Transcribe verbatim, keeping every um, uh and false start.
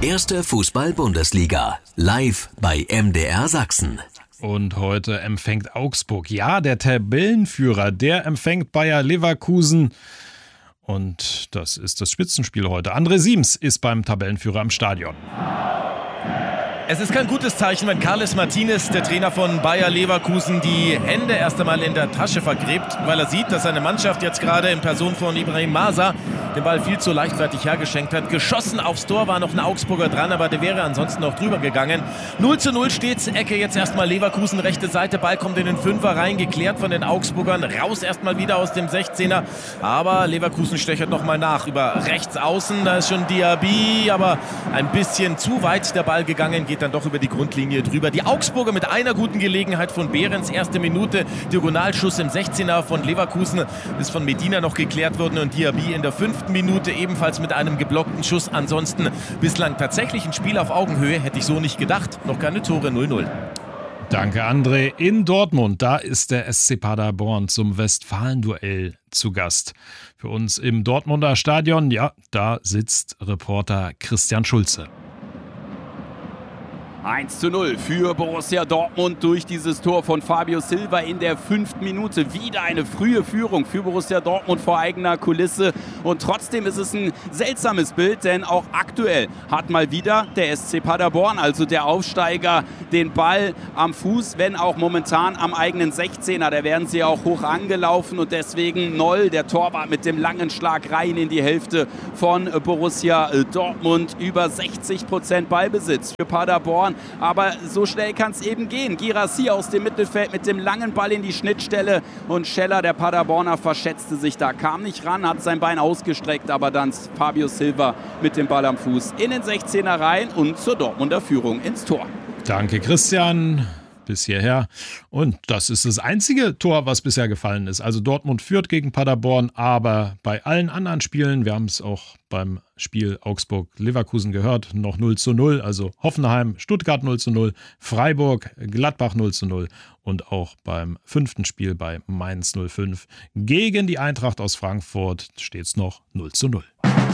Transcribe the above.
Erste Fußball-Bundesliga, live bei M D R Sachsen. Und heute empfängt Augsburg, ja, der Tabellenführer, der empfängt Bayer Leverkusen. Und das ist das Spitzenspiel heute. André Siems ist beim Tabellenführer im Stadion. Es ist kein gutes Zeichen, wenn Carles Martinez, der Trainer von Bayer Leverkusen, die Hände erst einmal in der Tasche vergräbt, weil er sieht, dass seine Mannschaft jetzt gerade in Person von Ibrahim Masa den Ball viel zu leichtfertig hergeschenkt hat. Geschossen aufs Tor, war noch ein Augsburger dran, aber der wäre ansonsten noch drüber gegangen. null zu null steht's, Ecke jetzt erstmal Leverkusen, rechte Seite, Ball kommt in den Fünfer rein, geklärt von den Augsburgern, raus erstmal wieder aus dem sechzehner, aber Leverkusen stöchert nochmal nach, über rechts außen, da ist schon Diaby, aber ein bisschen zu weit der Ball gegangen, geht dann doch über die Grundlinie drüber. Die Augsburger mit einer guten Gelegenheit von Behrens, erste Minute, Diagonalschuss im sechzehner von Leverkusen, ist von Medina noch geklärt worden und Diaby in der fünften Minute ebenfalls mit einem geblockten Schuss. Ansonsten bislang tatsächlich ein Spiel auf Augenhöhe, hätte ich so nicht gedacht. Noch keine Tore, null null. Danke, André. In Dortmund, da ist der S C Paderborn zum Westfalen-Duell zu Gast. Für uns im Dortmunder Stadion, ja, da sitzt Reporter Christian Schulze. eins zu null für Borussia Dortmund durch dieses Tor von Fabio Silva in der fünften Minute. Wieder eine frühe Führung für Borussia Dortmund vor eigener Kulisse. Und trotzdem ist es ein seltsames Bild, denn auch aktuell hat mal wieder der S C Paderborn, also der Aufsteiger, den Ball am Fuß, wenn auch momentan am eigenen sechzehner. Da werden sie auch hoch angelaufen und deswegen Noll, der Torwart mit dem langen Schlag rein in die Hälfte von Borussia Dortmund. Über sechzig Prozent Ballbesitz für Paderborn. Aber so schnell kann es eben gehen. Guirassy aus dem Mittelfeld mit dem langen Ball in die Schnittstelle und Scheller, der Paderborner, verschätzte sich da, kam nicht ran, hat sein Bein ausgestreckt, aber dann Fabio Silva mit dem Ball am Fuß in den sechzehner rein und zur Dortmunder Führung ins Tor. Danke, Christian. Bis hierher. Und das ist das einzige Tor, was bisher gefallen ist. Also Dortmund führt gegen Paderborn, aber bei allen anderen Spielen, wir haben es auch beim Spiel Augsburg-Leverkusen gehört, noch null zu null. Also Hoffenheim, Stuttgart null zu null, Freiburg, Gladbach null zu null und auch beim fünften Spiel bei Mainz null fünf gegen die Eintracht aus Frankfurt steht es noch null zu null.